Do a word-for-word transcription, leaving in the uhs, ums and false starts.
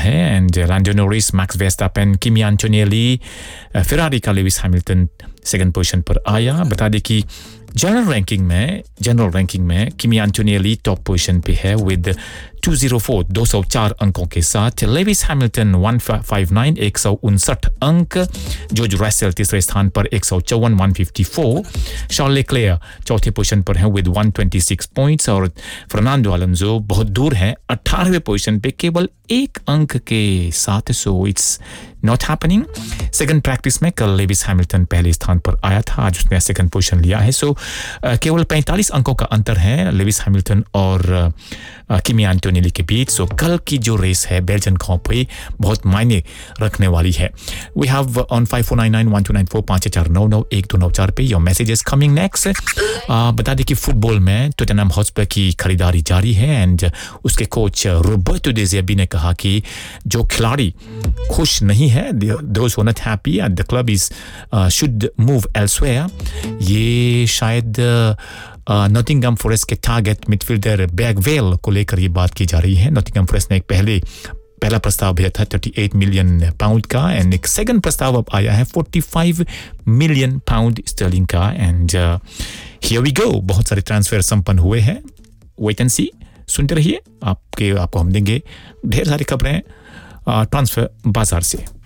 है and Lando Norris, max वेस्टापेन, Kimi Antonelli, Ferrari का Lewis Hamilton second position पर आया। बता दें कि जनरल रैंकिंग में जनरल रैंकिंग में किमी एंटोनेली टॉप पोजीशन पे है विद दो सौ चार अंकों के साथ। लेविस हैमिल्टन एक सौ उनसठ एक सौ उनसठ अंक। जॉर्ज रसेल तीसरे स्थान पर एक सौ चौवन एक सौ चौवन। शार्ल लेक्लेयर चौथे पोजीशन पर है विद एक सौ छब्बीस पॉइंट्स और फर्नांडो अलोंसो बहुत दूर है अठारहवें पोजीशन पे केवल एक अंक के साथ। So it's not happening. Second practice में कल लेविस हैमिल्टन पहले स्थान पर आया था, आज उसने सेकंड पोजीशन लिया है। सो so, केवल पैंतालीस अंकों का अंतर है लेविस हैमिल्टन और किमी एंटोनेली के बीच। सो so, कल की जो रेस है बेल्जियन ग्रां पे बहुत मायने रखने वाली है। We have on five four nine nine one two nine four पाँच चार नौ नौ एक दो नौ चार पे योर मैसेजेस कमिंग नेक्स्ट। बता दें कि फुटबॉल में टोटनहम हॉटस्पर की खरीदारी जारी है एंड उसके कोच रोबर्टो डे ज़ेर्बी ने कहा कि जो खिलाड़ी खुश नहीं है, those who are not happy at the club is uh, should move elsewhere। ये शायद नॉटिंघम फॉरेस्ट के टारगेट मिडफील्डर बैगवेल को लेकर ये बात की जा रही है। नॉटिंघम फॉरेस्ट ने एक पहले पहला प्रस्ताव भेजा था अड़तीस मिलियन पाउंड का एंड एक सेकंड प्रस्ताव अब आया है पैंतालीस मिलियन पाउंड स्टर्लिंग का एंड हियर वी गो। बहुत सारे ट्रांसफर संपन्न हुए हैं। वेट एंड सी, सुनते रहिए, आपके आपको हम देंगे ढेर सारी खबरें ट्रांसफर बाजार से।